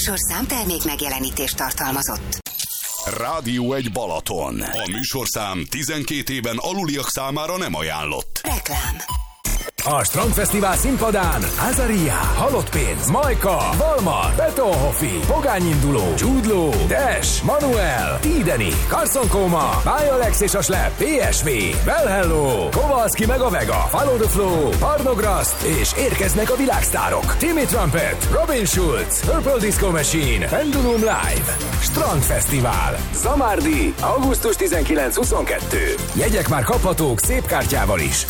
műsorszám termék megjelenítést tartalmazott. Rádió 1 Balaton. A műsorszám 12 éven aluliak számára nem ajánlott. Reklám. A Strandfesztivál színpadán Azaria, Halott pénz, Majka, Valmar, Betonhoffi, Pogányinduló, Jude Law, Dash, Manuel, Tideni, Carson Koma, Bialex és a Slap, PSV, Well Hello, Kowalski meg a Vega, Follow the Flow, Parnograst, és érkeznek a világsztárok. Timmy Trumpet, Robin Schulz, Purple Disco Machine, Pendulum Live. Strandfesztivál. Zamárdi, augusztus 19-22. Jegyek már kaphatók szép kártyával is.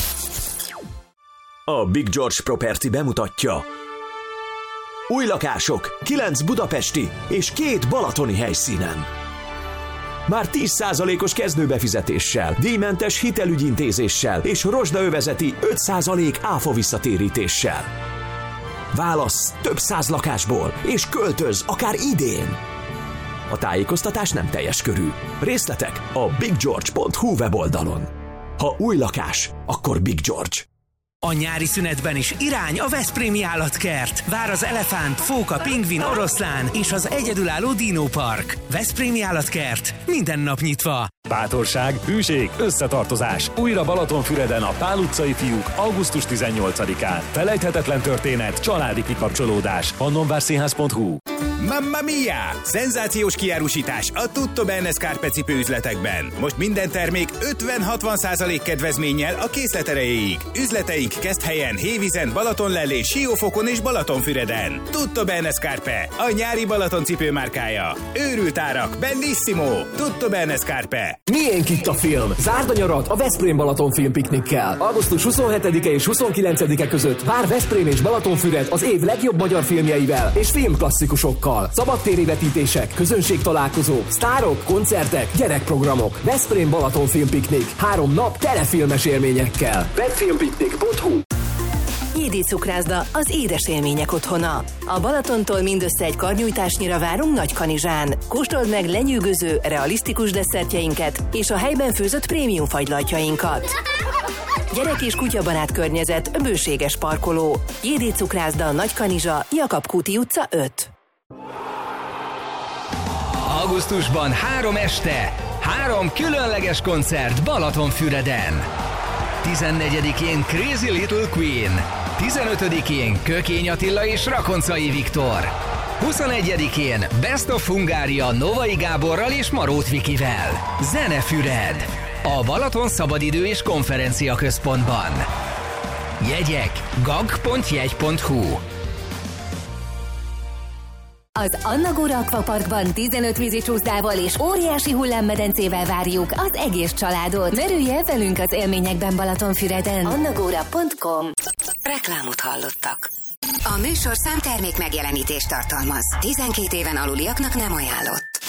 A Big George Property bemutatja. Új lakások, 9 budapesti és 2 balatoni helyszínen. Már 10%-os kezdőbefizetéssel, díjmentes hitelügyintézéssel és rozsdaövezeti 5% áfa visszatérítéssel. Válassz több 100 lakásból, és költöz akár idén. A tájékoztatás nem teljes körű. Részletek a biggeorge.hu weboldalon. Ha új lakás, akkor Big George. A nyári szünetben is irány a Veszprémi Állatkert. Vár az elefánt, fóka, pingvin, oroszlán és az egyedülálló dinópark. Veszprémi Állatkert. Minden nap nyitva. Bátorság, hűség, összetartozás. Újra Balatonfüreden a Pál utcai fiúk augusztus 18-án. Felejthetetlen történet, családi kikapcsolódás. Pannonvárszínház.hu. Mamma mia! Szenzációs kiárusítás a Tutto Bene Scarpe cipőüzletekben. Most minden termék 50-60% kedvezménnyel a készlet erejéig. Üzleteink Keszthelyen, Hévízen, Balatonlellén, Siófokon és Balatonfüreden. Tutto Bene Scarpe, a nyári Balaton cipőmárkája. Őrült árak, bellissimo! Tutto Bene Scarpe. Miénk itt a film? Zárd a nyarat a Veszprém Balaton filmpiknikkel. Augusztus 27-e és 29-e között vár Veszprém és Balatonfüred az év legjobb magyar filmjeivel és filmklasszikusokkal. Szabadtéri vetítések, közönségtalálkozók, sztárok, koncertek, gyerekprogramok. Veszprém Balaton filmpiknik. 3 nap telefilmes élményekkel. Webfilmpiknik.hu. Jédi Cukrászda, az édes élmények otthona. A Balatontól mindössze egy karnyújtásnyira várunk Nagykanizsán. Kóstold meg lenyűgöző, realisztikus desszertjeinket és a helyben főzött prémium fagylajtjainkat. Gyerek és kutyabarát környezet, bőséges parkoló. Jédi Cukrászda, Nagykanizsa, Jakab Kúti utca 5. Augusztusban 3 este, 3 különleges koncert Balatonfüreden. 14-én Crazy Little Queen, 15-én Kökény Attila és Rakoncai Viktor, 21-én Best of Hungária Novai Gáborral és Marót Vikivel. Zenefüred, a Balaton Szabadidő és Konferencia Központban. Jegyek gag.jegy.hu. Az Annagóra Akvaparkban 15 vízicsúszdával és óriási hullámmedencével várjuk az egész családot. Merülj el velünk az élményekben Balatonfüreden. annagora.com. Reklámot hallottak. A műsorszám termék megjelenítést tartalmaz. 12 éven aluliaknak nem ajánlott.